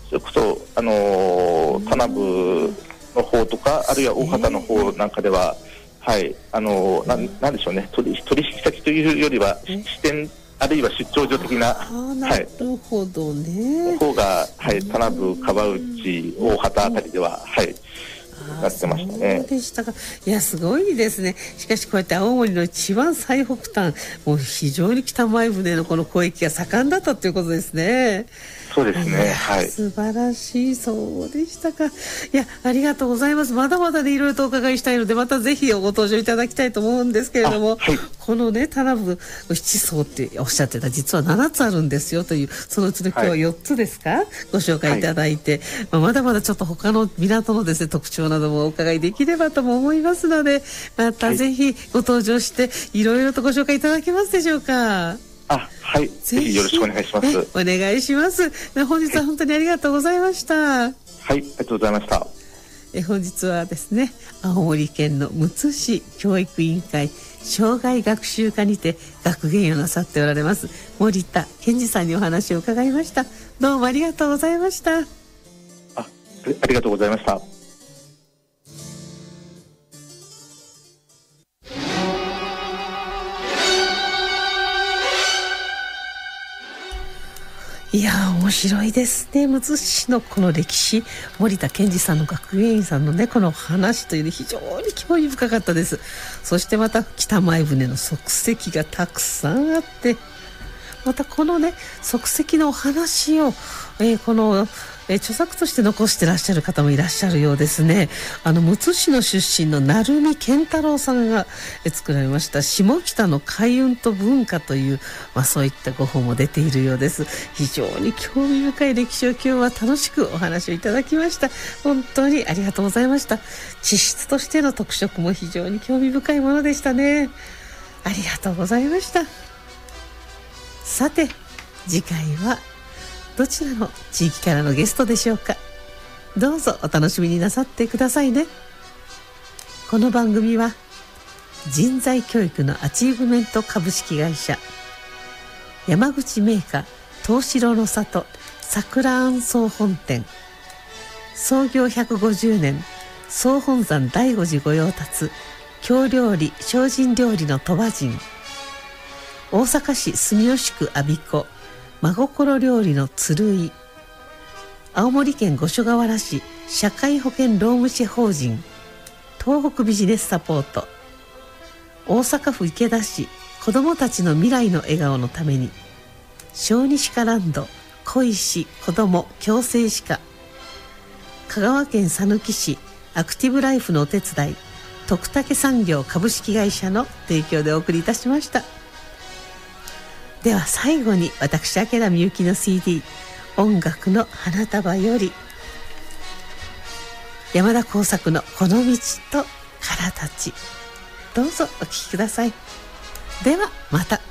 それこそ、田名部の方とか、あるいは大畑の方なんかでは、はい、なんでしょうね、取引先というよりは支店、あるいは出張所的な、 なるほどね、 方が、はい、田名部、川内、大畑あたりでは、はい、なってましたね。 そうでしたか。いや、すごいですね。しかしこうやって青森の一番最北端、もう非常に北前船のこの交易が盛んだったということですね。 そうですね、はい、 素晴らしい。そうでしたか。いや、ありがとうございます。まだまだね、いろいろとお伺いしたいので、またぜひご登場いただきたいと思うんですけれども、 はい、 このね、田名部七層っておっしゃってた、実は7つあるんですよという、そのうちの今日は4つですか、ご紹介いただいて、まだまだちょっと他の港のですね、特徴などもお伺いできればとも思いますので、またぜひご登場していろいろとご紹介いただけますでしょうか。 はい、ぜひよろしくお願いします。 お願いします。本日は本当にありがとうございました。はい、 ありがとうございました。 本日はですね、青森県のむつ市教育委員会障害学習課にて学芸をなさっておられます森田健二さんにお話を伺いました。どうもありがとうございました。 ありがとうございました。 いやー、面白いですね。むつ市のこの歴史、森田健二さんの学芸員さんのね、この話というの非常に興味深かったです。そしてまた北前船の足跡がたくさんあって、またこのね、足跡のお話を、この著作として残してらっしゃる方もいらっしゃるようですね。むつ市の出身の鳴海健太郎さんが作られました下北の海運と文化という、そういったご本も出ているようです。非常に興味深い歴史を今日は楽しくお話をいただきました。本当にありがとうございました。地質としての特色も非常に興味深いものでしたね。ありがとうございました。さて、次回はどちらの地域からのゲストでしょうか。どうぞお楽しみになさってくださいね。この番組は人材教育のアチーブメント株式会社、山口銘菓東四郎の里桜庵総本店、創業150年総本山第五次御用達京料理精進料理の鳥羽人、大阪市住吉区我孫子真心料理の鶴井、青森県五所川原市社会保険労務士法人東北ビジネスサポート、大阪府池田市子どもたちの未来の笑顔のために小児歯科ランド小石子ども矯正歯科、香川県さぬき市アクティブライフのお手伝い徳武産業株式会社の提供でお送りいたしました。では最後に私明みゆきの CD 音楽の花束より山田耕作のこの道とからたち、どうぞお聴きください。ではまた。